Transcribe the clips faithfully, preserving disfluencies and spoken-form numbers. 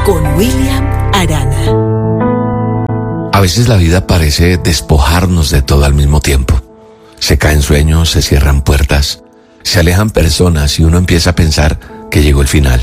con William Arana. A veces la vida parece despojarnos de todo al mismo tiempo. Se caen sueños, se cierran puertas, se alejan personas y uno empieza a pensar que llegó el final.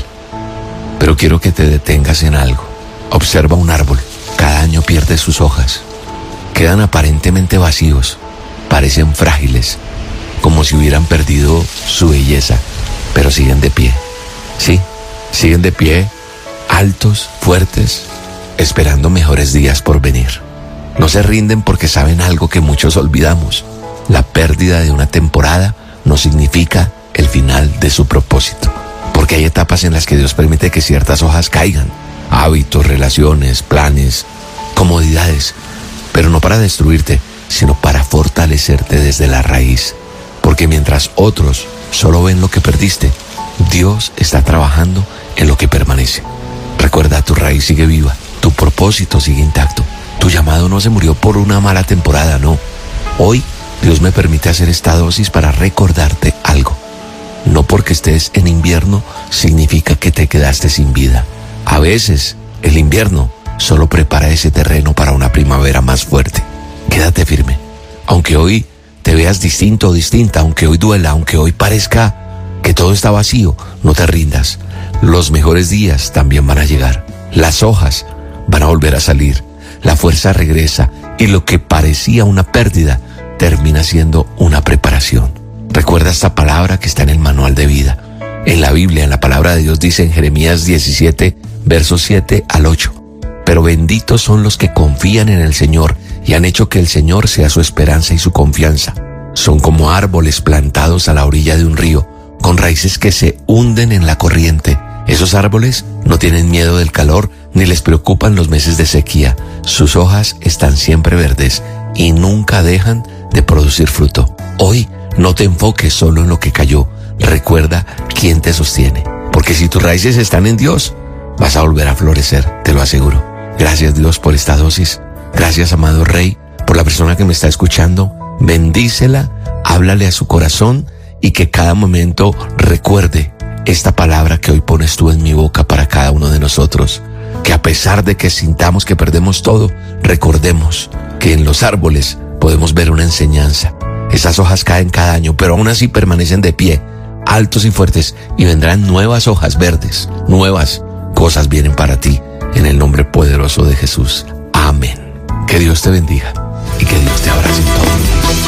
Pero quiero que te detengas en algo. Observa un árbol. Cada año pierde sus hojas. Quedan aparentemente vacíos. Parecen frágiles, como si hubieran perdido su belleza, pero siguen de pie. Sí, siguen de pie, altos, fuertes, esperando mejores días por venir. No se rinden porque saben algo que muchos olvidamos. La pérdida de una temporada no significa el final de su propósito. Porque hay etapas en las que Dios permite que ciertas hojas caigan. Hábitos, relaciones, planes, comodidades. Pero no para destruirte, sino para fortalecerte desde la raíz. Porque mientras otros solo ven lo que perdiste, Dios está trabajando en lo que permanece. Recuerda, tu raíz sigue viva, tu propósito sigue intacto. Tu llamado no se murió por una mala temporada, no. Hoy Dios me permite hacer esta dosis para recordarte algo. No porque estés en invierno significa que te quedaste sin vida. A veces el invierno solo prepara ese terreno para una primavera más fuerte. Quédate firme. Aunque hoy te veas distinto o distinta, aunque hoy duela, aunque hoy parezca que todo está vacío, no te rindas. Los mejores días también van a llegar. Las hojas van a volver a salir. La fuerza regresa y lo que parecía una pérdida termina siendo una preparación. Recuerda esta palabra que está en el manual de vida. En la Biblia, en la palabra de Dios dice en Jeremías diecisiete, versos siete al ocho. Pero benditos son los que confían en el Señor y han hecho que el Señor sea su esperanza y su confianza. Son como árboles plantados a la orilla de un río, con raíces que se hunden en la corriente. Esos árboles no tienen miedo del calor ni les preocupan los meses de sequía. Sus hojas están siempre verdes y nunca dejan de producir fruto. Hoy no te enfoques solo en lo que cayó. Recuerda quién te sostiene. Porque si tus raíces están en Dios, vas a volver a florecer, te lo aseguro. Gracias, Dios, por esta dosis. Gracias, amado Rey, por la persona que me está escuchando. Bendícela, háblale a su corazón y que cada momento recuerde esta palabra que hoy pones tú en mi boca para cada uno de nosotros. Que a pesar de que sintamos que perdemos todo, recordemos que en los árboles podemos ver una enseñanza. Esas hojas caen cada año, pero aún así permanecen de pie, altos y fuertes, y vendrán nuevas hojas verdes. Nuevas cosas vienen para ti, en el nombre poderoso de Jesús. Amén. Que Dios te bendiga y que Dios te abrace en todo.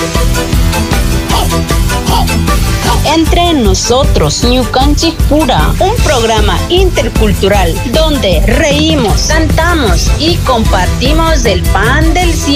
Entre nosotros, Ñucanchi Pura, un programa intercultural donde reímos, cantamos y compartimos el pan del cielo.